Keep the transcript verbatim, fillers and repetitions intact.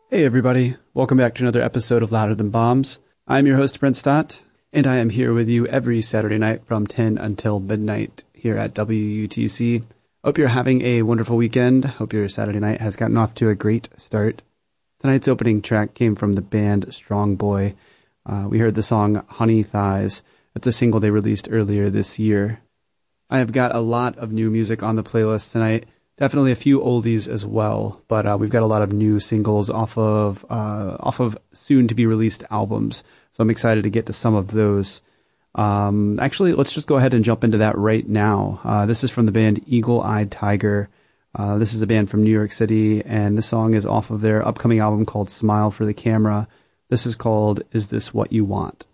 Hey everybody, welcome back to another episode of Louder Than Bombs. I'm your host Brent Stott, and I am here with you every Saturday night from ten until midnight here at W U T C. Hope you're having a wonderful weekend. Hope your Saturday night has gotten off to a great start. Tonight's opening track came from the band Strong Boy. Uh, we heard the song Honey Thighs. That's a single they released earlier this year. I have got a lot of new music on the playlist tonight. Definitely a few oldies as well, but uh, we've got a lot of new singles off of uh, off of soon-to-be-released albums, so I'm excited to get to some of those. Um, actually, let's just go ahead and jump into that right now. Uh, this is from the band Eagle Eyed Tiger. Uh, this is a band from New York City, and this song is off of their upcoming album called Smile for the Camera. This is called Is This What You Want?